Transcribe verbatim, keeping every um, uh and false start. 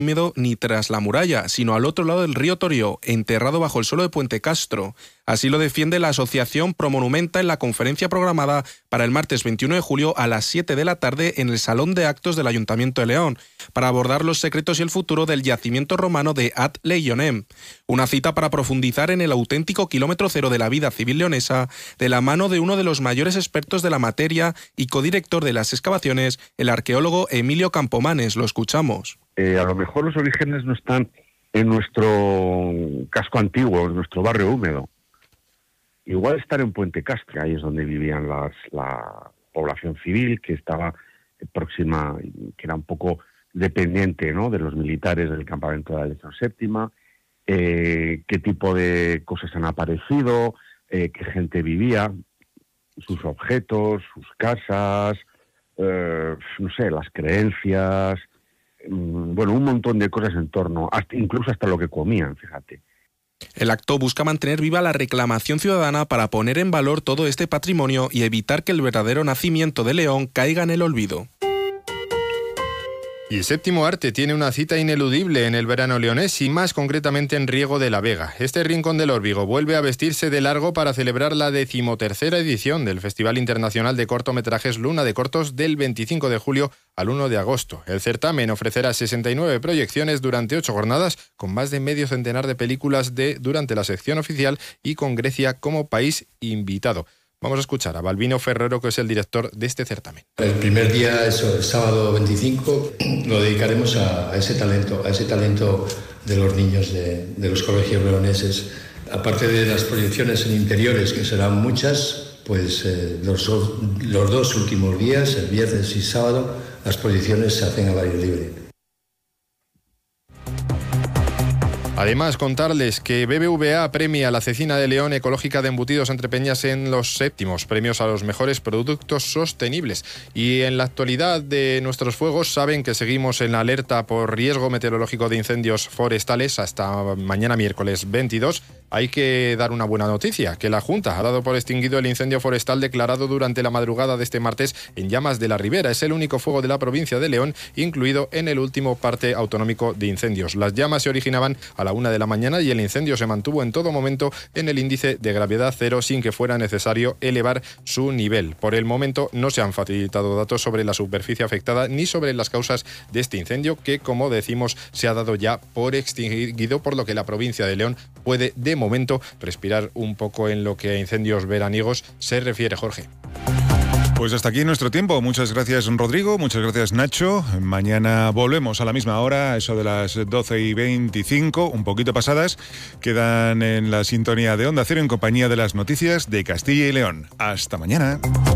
húmedo ni tras la muralla, sino al otro lado del río Torío, enterrado bajo el suelo de Puente Castro. Así lo defiende la asociación Promonumenta en la conferencia programada para el martes veintiuno de julio a las siete de la tarde en el Salón de Actos del Ayuntamiento de León, para abordar los secretos y el futuro del yacimiento romano de Ad Leionem. Una cita para profundizar en el auténtico kilómetro cero de la vida civil leonesa, de la mano de uno de los mayores expertos de la materia y codirector de las excavaciones, el arqueólogo Emilio Campomanes. Lo escuchamos. Eh, a lo mejor los orígenes no están en nuestro casco antiguo, en nuestro barrio húmedo. Igual estar en Puente Castro, ahí es donde vivían las, la población civil, que estaba próxima, que era un poco dependiente, ¿no?, de los militares del campamento de la Legión Séptima, eh, qué tipo de cosas han aparecido, eh, qué gente vivía, sus objetos, sus casas, eh, no sé, las creencias, bueno, un montón de cosas en torno, hasta, incluso hasta lo que comían, fíjate. El acto busca mantener viva la reclamación ciudadana para poner en valor todo este patrimonio y evitar que el verdadero nacimiento de León caiga en el olvido. Y Séptimo Arte tiene una cita ineludible en el verano leonés y más concretamente en Riego de la Vega. Este rincón del Órbigo vuelve a vestirse de largo para celebrar la decimotercera edición del Festival Internacional de Cortometrajes Luna de Cortos del veinticinco de julio al uno de agosto. El certamen ofrecerá sesenta y nueve proyecciones durante ocho jornadas con más de medio centenar de películas de durante la sección oficial y con Grecia como país invitado. Vamos a escuchar a Balbino Ferrero, que es el director de este certamen. El primer día, eso, el sábado veinticinco, lo dedicaremos a, a ese talento, a ese talento de los niños de, de los colegios leoneses. Aparte de las proyecciones en interiores, que serán muchas, pues eh, los, los dos últimos días, el viernes y sábado, las proyecciones se hacen al aire libre. Además, contarles que B B V A premia la Cecina de León Ecológica de Embutidos Entre Peñas en los séptimos premios a los mejores productos sostenibles. Y en la actualidad de nuestros fuegos saben que seguimos en la alerta por riesgo meteorológico de incendios forestales hasta mañana miércoles veintidós. Hay que dar una buena noticia, que la Junta ha dado por extinguido el incendio forestal declarado durante la madrugada de este martes en Llamas de la Ribera. Es el único fuego de la provincia de León, incluido en el último parte autonómico de incendios. Las llamas se originaban a la una de la mañana y el incendio se mantuvo en todo momento en el índice de gravedad cero sin que fuera necesario elevar su nivel. Por el momento no se han facilitado datos sobre la superficie afectada ni sobre las causas de este incendio, que, como decimos, se ha dado ya por extinguido, por lo que la provincia de León puede de momento respirar un poco en lo que a incendios veraniegos se refiere. Jorge. Pues hasta aquí nuestro tiempo. Muchas gracias, Rodrigo. Muchas gracias, Nacho. Mañana volvemos a la misma hora, eso de las doce y veinticinco, un poquito pasadas. Quedan en la sintonía de Onda Cero en compañía de las noticias de Castilla y León. Hasta mañana.